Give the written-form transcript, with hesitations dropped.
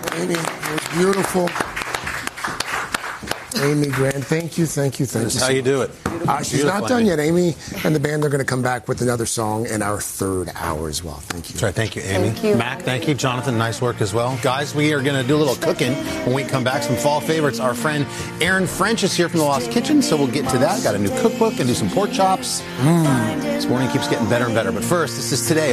Amy, you're beautiful. Amy Grant, thank you. That's how you do it. She's not done yet. Amy and the band are going to come back with another song in our third hour as well. Thank you. That's right. Thank you, Amy. Thank you. Mac, thank you. Jonathan, nice work as well. Guys, we are going to do a little cooking when we come back. Some fall favorites. Our friend Aaron French is here from The Lost Kitchen, so we'll get to that. Got a new cookbook and do some pork chops. This morning keeps getting better and better. But first, this is Today